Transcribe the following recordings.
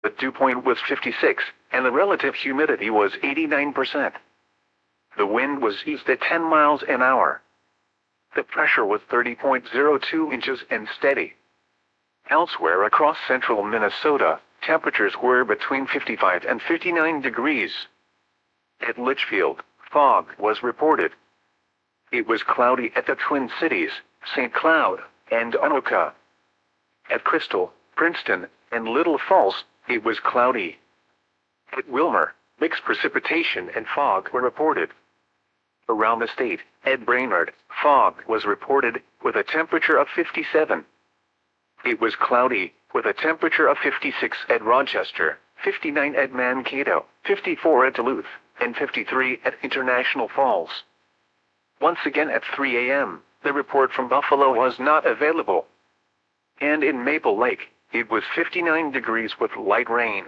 The dew point was 56, and the relative humidity was 89%. The wind was east at 10 miles an hour. The pressure was 30.02 inches and steady. Elsewhere across central Minnesota, temperatures were between 55 and 59 degrees. At Litchfield, fog was reported. It was cloudy at the Twin Cities, St. Cloud, and Anoka. At Crystal, Princeton, and Little Falls, it was cloudy. At Wilmer, mixed precipitation and fog were reported. Around the state, at Brainerd, fog was reported, with a temperature of 57. It was cloudy, with a temperature of 56 at Rochester, 59 at Mankato, 54 at Duluth, and 53 at International Falls. Once again at 3 a.m., the report from Buffalo was not available. And in Maple Lake, it was 59 degrees with light rain.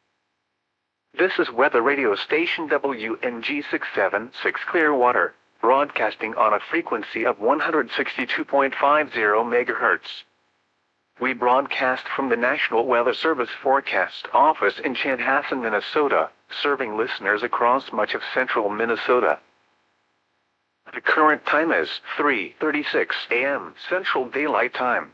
This is weather radio station WNG 676 Clearwater, broadcasting on a frequency of 162.50 MHz. We broadcast from the National Weather Service Forecast Office in Chanhassen, Minnesota, serving listeners across much of central Minnesota. The current time is 3:36 a.m. Central Daylight Time.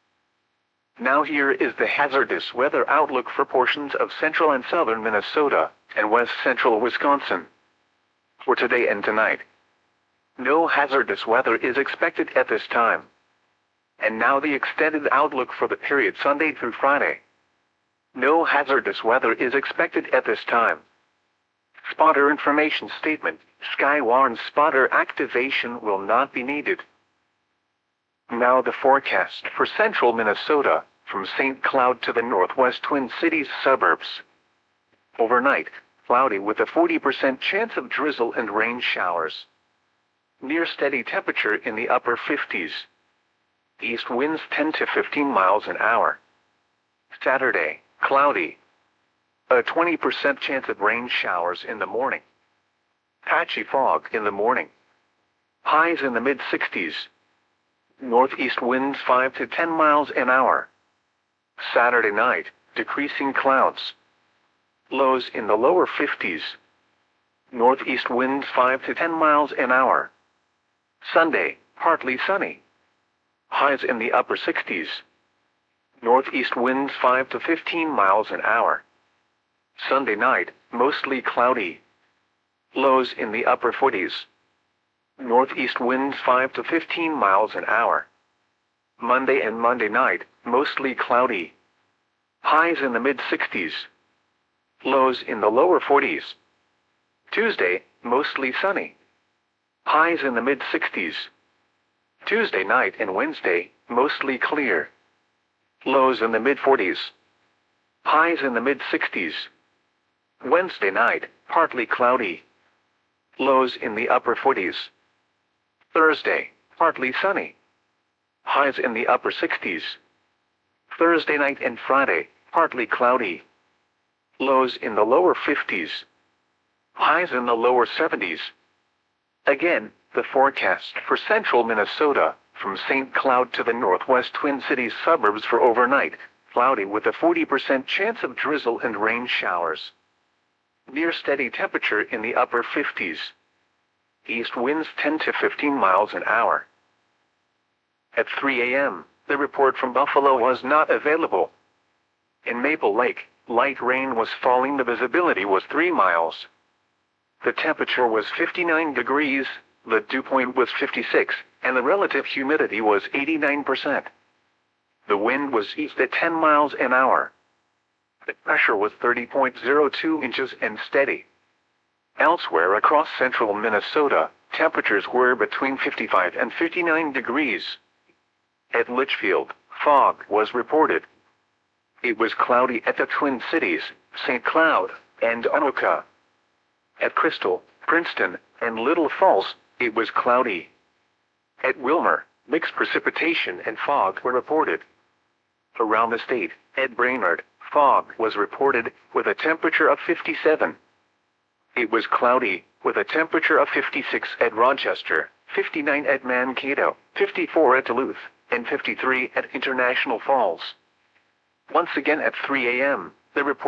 Now here is the hazardous weather outlook for portions of central and southern Minnesota and west central Wisconsin. For today and tonight, no hazardous weather is expected at this time. And now the extended outlook for the period Sunday through Friday. No hazardous weather is expected at this time. Spotter information statement: Skywarn spotter activation will not be needed. Now the forecast for central Minnesota, from St. Cloud to the northwest Twin Cities suburbs. Overnight, cloudy with a 40% chance of drizzle and rain showers. Near steady temperature in the upper 50s. East winds 10 to 15 miles an hour. Saturday, cloudy. A 20% chance of rain showers in the morning. Patchy fog in the morning. Highs in the mid-60s. Northeast winds 5 to 10 miles an hour. Saturday night, decreasing clouds. Lows in the lower 50s. Northeast winds 5 to 10 miles an hour. Sunday, partly sunny. Highs in the upper 60s. Northeast winds 5 to 15 miles an hour. Sunday night, mostly cloudy. Lows in the upper 40s. Northeast winds 5 to 15 miles an hour. Monday and Monday night, mostly cloudy. Highs in the mid-60s. Lows in the lower 40s. Tuesday, mostly sunny. Highs in the mid-60s. Tuesday night and Wednesday, mostly clear. Lows in the mid-40s. Highs in the mid-60s. Wednesday night, partly cloudy. Lows in the upper 40s. Thursday, partly sunny. Highs in the upper 60s. Thursday night and Friday, partly cloudy. Lows in the lower 50s. Highs in the lower 70s. Again, the forecast for central Minnesota, from St. Cloud to the northwest Twin Cities suburbs for overnight, cloudy with a 40% chance of drizzle and rain showers. Near steady temperature in the upper 50s. East winds 10 to 15 miles an hour. At 3 a.m., the report from Buffalo was not available. In Maple Lake, light rain was falling. The visibility was 3 miles. The temperature was 59 degrees, the dew point was 56, and the relative humidity was 89%. The wind was east at 10 miles an hour. The pressure was 30.02 inches and steady. Elsewhere across central Minnesota, temperatures were between 55 and 59 degrees. At Litchfield, fog was reported. It was cloudy at the Twin Cities, St. Cloud, and Anoka. At Crystal, Princeton, and Little Falls, it was cloudy. At Wilmer, mixed precipitation and fog were reported. Around the state, at Brainerd, fog was reported, with a temperature of 57. It was cloudy, with a temperature of 56 at Rochester, 59 at Mankato, 54 at Duluth, and 53 at International Falls. Once again at 3 a.m., the report